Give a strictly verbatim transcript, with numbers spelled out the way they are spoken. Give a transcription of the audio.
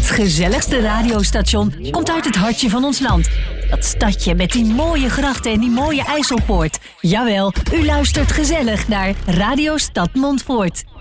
Het gezelligste radiostation komt uit het hartje van ons land. Dat stadje met die mooie grachten en die mooie IJsselpoort. Jawel, u luistert gezellig naar Radio Stad Montfoort.